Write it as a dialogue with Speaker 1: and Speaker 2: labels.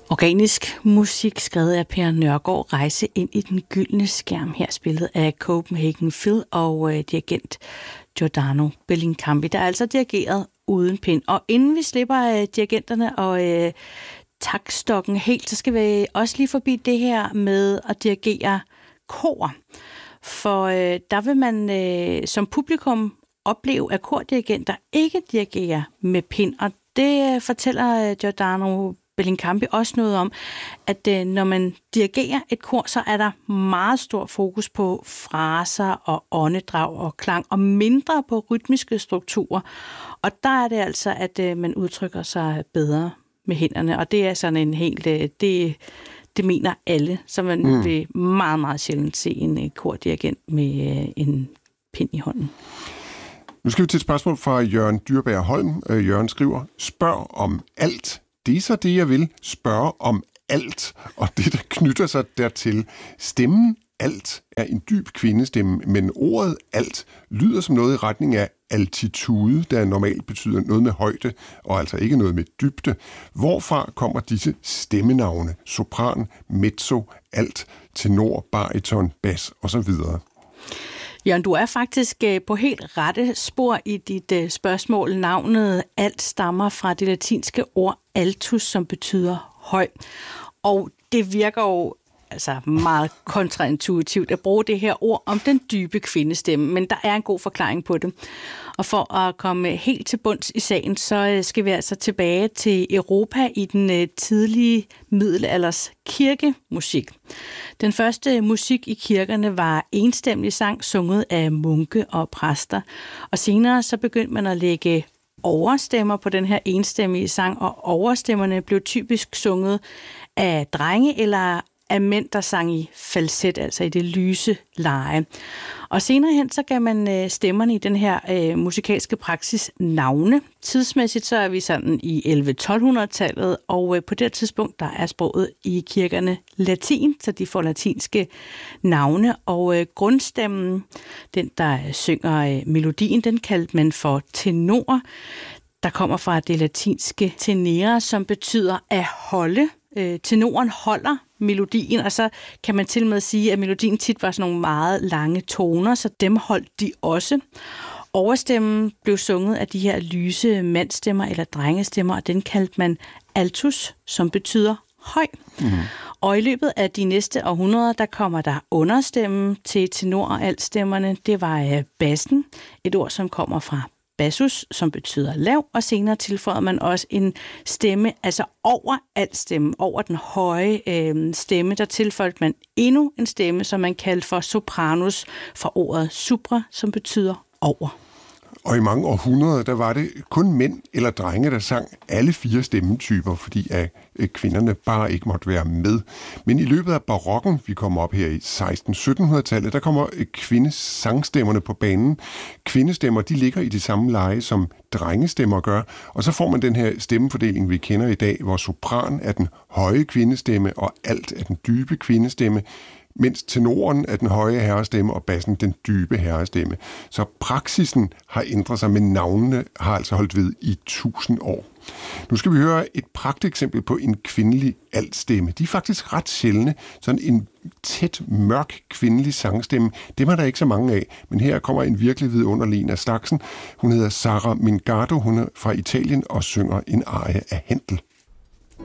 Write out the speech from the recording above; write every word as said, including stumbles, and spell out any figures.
Speaker 1: Organisk musik skrevet af Per Nørgård, Rejse ind i den gyldne skærm, her spillet af Copenhagen Phil og øh, dirigent Giordano Bellincampi, der er altså dirigeret uden pind. Og inden vi slipper øh, dirigenterne og øh, taktstokken helt, så skal vi også lige forbi det her med at dirigere kor. For øh, der vil man øh, som publikum opleve, at kordirigenter ikke dirigerer med pind, og det øh, fortæller øh, Giordano Bellincampi også noget om, at øh, når man dirigerer et kor, så er der meget stor fokus på fraser og åndedrag og klang, og mindre på rytmiske strukturer. Og der er det altså, at øh, man udtrykker sig bedre med hænderne, og det er sådan en helt... Øh, det, det mener alle, så man mm. vil meget, meget sjældent se en øh, kordirigent med øh, en pind i hånden.
Speaker 2: Nu skal vi til et spørgsmål fra Jørgen Dyrberg Holm. Øh, Jørgen skriver, spørg om alt. Det er så det, jeg vil. Spørge om alt. Og det, der knytter sig dertil. Stemmen alt er en dyb kvindestemme, men ordet alt lyder som noget i retning af altitude, der normalt betyder noget med højde, og altså ikke noget med dybde. Hvorfra kommer disse stemmenavne? Sopran, mezzo, alt, tenor, bariton, bas osv.?
Speaker 1: Jørgen, du er faktisk på helt rette spor i dit spørgsmål. Navnet alt stammer fra det latinske ord altus, som betyder høj. Og det virker jo altså meget kontraintuitivt at bruge det her ord om den dybe kvindestemme, men der er en god forklaring på det. Og for at komme helt til bunds i sagen, så skal vi altså tilbage til Europa i den tidlige middelalders kirkemusik. Den første musik i kirkerne var enstemmig sang, sunget af munke og præster. Og senere så begyndte man at lægge overstemmer på den her enstemmige sang, og overstemmerne blev typisk sunget af drenge eller af mænd, der sang i falset, altså i det lyse leje. Og senere hen, så gav man stemmerne i den her øh, musikalske praksis navne. Tidsmæssigt, så er vi sådan i elleve-tolv hundrede-tallet, og øh, på det tidspunkt, der er sproget i kirkerne latin, så de får latinske navne. Og øh, grundstemmen, den der synger øh, melodien, den kaldte man for tenor. Der kommer fra det latinske tenere, som betyder at holde. Øh, tenoren holder melodien, og så kan man til og med sige, at melodien tit var sådan nogle meget lange toner, så dem holdt de også. Overstemmen blev sunget af de her lyse mandstemmer eller drengestemmer, og den kaldte man altus, som betyder høj. Mm. Og i løbet af de næste århundreder, der kommer der understemmen til tenor og altstemmerne. Det var bassen, et ord, som kommer fra bassus, som betyder lav, og senere tilføjer man også en stemme, altså over alt stemme, over den høje øh, stemme, der tilføjede man endnu en stemme, som man kaldte for sopranus, fra ordet supra, som betyder over.
Speaker 2: Og i mange århundreder, der var det kun mænd eller drenge, der sang alle fire stemmetyper, fordi at kvinderne bare ikke måtte være med. Men i løbet af barokken, vi kommer op her i seksten-sytten hundrede-tallet, der kommer kvindesangstemmerne på banen. Kvindestemmer, de ligger i det samme leje, som drengestemmer gør, og så får man den her stemmefordeling, vi kender i dag, hvor sopran er den høje kvindestemme, og alt er den dybe kvindestemme, mens tenoren er den høje herrestemme, og bassen den dybe herrestemme. Så praksisen har ændret sig, men navnene har altså holdt ved i tusind år. Nu skal vi høre et pragteksempel på en kvindelig altstemme. De er faktisk ret sjældne. Sådan en tæt, mørk kvindelig sangstemme, det var der ikke så mange af. Men her kommer en virkelig vidunderlig en af slagsen. Hun hedder Sara Mingardo, hun er fra Italien og synger en arie af Händel.